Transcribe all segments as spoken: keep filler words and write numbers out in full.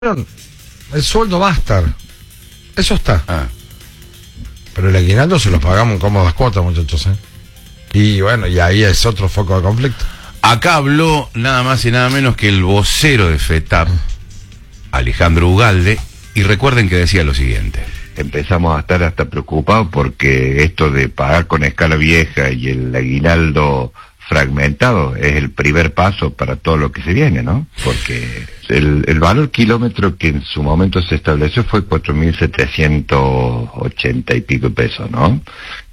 El sueldo va a estar. Eso está. Ah. Pero el aguinaldo se los pagamos en cómodas cuotas, muchachos, ¿eh? Y bueno, y ahí es otro foco de conflicto. Acá habló nada más y nada menos que el vocero de FETAP, Alejandro Ugalde, y recuerden que decía lo siguiente. Empezamos a estar hasta preocupados porque esto de pagar con escala vieja y el aguinaldo fragmentado es el primer paso para todo lo que se viene, ¿no? Porque el, el valor kilómetro que en su momento se estableció fue cuatro mil setecientos ochenta y pico pesos, ¿no?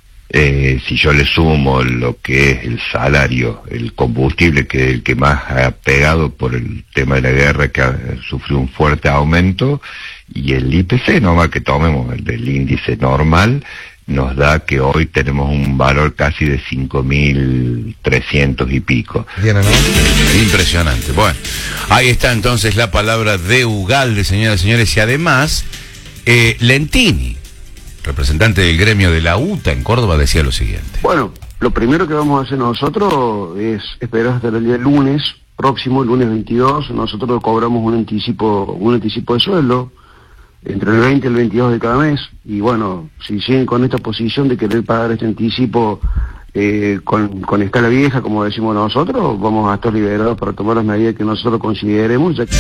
Eh, si yo le sumo lo que es el salario, el combustible, que es el que más ha pegado por el tema de la guerra, que ha sufrido un fuerte aumento, y el I P C nomás que tomemos, el del índice normal, nos da que hoy tenemos un valor casi de cinco mil trescientos y pico. ¿Tiene, no? Impresionante. Bueno, ahí está entonces la palabra de Ugalde, señoras y señores, y además eh, Lentini, representante del gremio de la U T A en Córdoba, decía lo siguiente. Bueno, lo primero que vamos a hacer nosotros es esperar hasta el día lunes próximo, el lunes veintidós, nosotros cobramos un anticipo, un anticipo de sueldo entre el veinte y el veintidós de cada mes, y bueno, si siguen con esta posición de querer pagar este anticipo eh, con, con escala vieja, como decimos nosotros, vamos a estar liberados para tomar las medidas que nosotros consideremos. Ya que...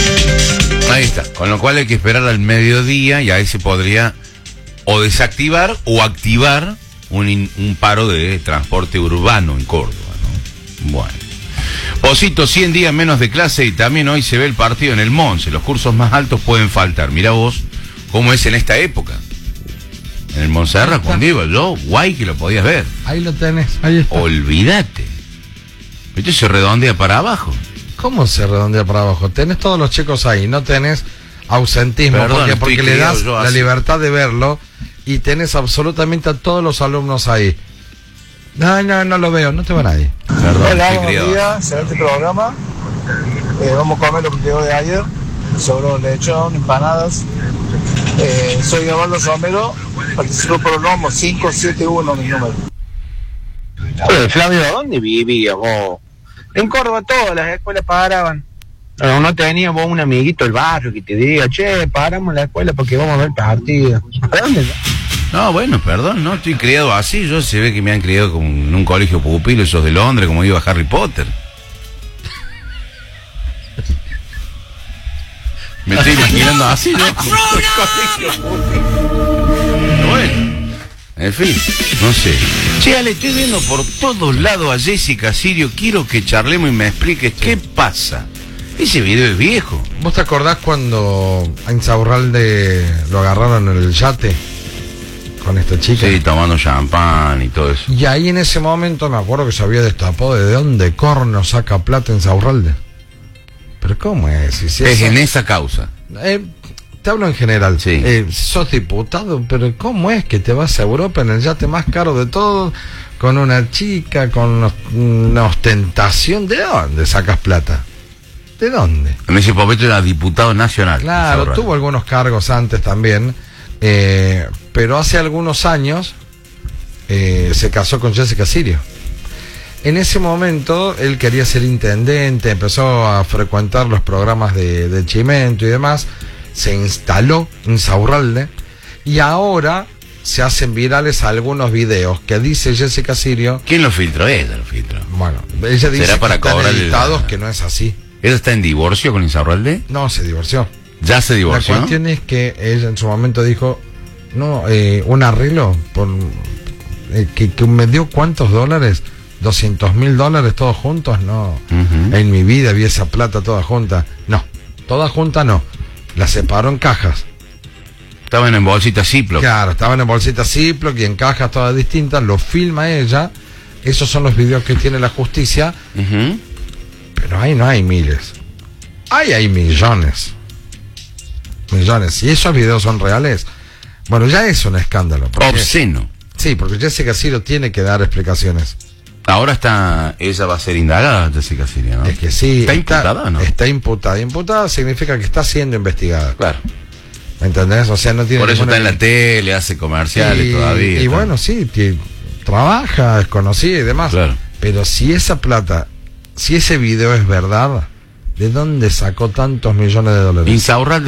Ahí está, con lo cual hay que esperar al mediodía y ahí se podría o desactivar o activar un, in, un paro de transporte urbano en Córdoba, ¿no? Bueno. Posito, cien días menos de clase y también hoy se ve el partido en el Monse. Los cursos más altos pueden faltar. Mirá vos cómo es en esta época. En el Montserrat, cuando iba yo, guay que lo podías ver. Ahí lo tenés, ahí está. Olvídate. Esto se redondea para abajo. ¿Cómo se redondea para abajo? Tenés todos los chicos ahí, no tenés ausentismo. Perdón, porque porque le das la así. libertad de verlo y tenés absolutamente a todos los alumnos ahí. No, no, no lo veo, no te va nadie. Perdón, Hola, sí, buenos criado. días, excelente programa. Eh, vamos a comer lo que llegó de ayer, sobró lechón, empanadas. Eh, soy Gabaldo Romero, participo por el lomo cinco siete uno, mi número. Oye, Flavio, ¿dónde vivías vos? En Córdoba todas las escuelas paraban. No, no tenías vos un amiguito del barrio que te diga, che, paramos la escuela porque vamos a ver partido. ¿A dónde? No, bueno, perdón, no estoy criado así. Yo se ve que me han criado como en un colegio pupilo, esos de Londres, como iba Harry Potter. Me estoy imaginando así, ¿no? Bueno, en fin, no sé. Che, Ale, estoy viendo por todos lados a Jessica Sirio. Quiero que charlemos y me expliques qué pasa. Ese video es viejo. ¿Vos te acordás cuando a Insaurralde lo agarraron en el yate con esta chica? Sí, tomando champán y todo eso. Y ahí en ese momento me acuerdo que se había destapado de dónde corno saca plata Insaurralde. ¿Pero cómo es? Si, si es eso... en esa causa. Eh, te hablo en general. Sí. Eh, sos diputado, pero ¿cómo es que te vas a Europa en el yate más caro de todo, con una chica, con una ostentación? ¿De dónde sacas plata? ¿De dónde? En ese momento era diputado nacional. Claro, tuvo algunos cargos antes también, eh, pero hace algunos años eh, se casó con Jessica Sirio. En ese momento él quería ser intendente, empezó a frecuentar los programas de, de Chimento y demás, se instaló en Insaurralde y ahora se hacen virales algunos videos que dice Jessica Sirio. ¿Quién lo filtró? Ella lo filtró. Bueno, ella dice ¿será para que están cobrar editados, la... que no es así. ¿Ella está en divorcio con Insaurralde? No, se divorció. ¿Ya se divorció? La cuestión es que ella en su momento dijo, no, eh, un arreglo por eh, que, que me dio cuántos dólares, doscientos mil dólares todos juntos, no. Uh-huh. En mi vida vi esa plata toda junta. No, toda junta no. La separó en cajas. Estaban en bolsitas Ziploc. Claro, estaban en bolsitas Ziploc y en cajas todas distintas. Lo filma ella. Esos son los videos que tiene la justicia. Uh-huh. Pero ahí no hay miles. Ahí hay millones. Millones. Y esos videos son reales. Bueno, ya es un escándalo. Porque, obsceno. Sí, porque Jessica Sirio tiene que dar explicaciones. Ahora está, ella va a ser indagada, Jessica Sirio, ¿no? Es que sí. ¿Está imputada o no? Está imputada. Imputada significa que está siendo investigada. Claro. ¿Me entendés? O sea, no tiene. Por eso ninguna... está en la tele, hace comerciales y, todavía. Y claro. Bueno, sí, que trabaja, es conocida y demás. Claro. Pero si esa plata, si ese video es verdad, ¿De dónde sacó tantos millones de dólares? Insaurralde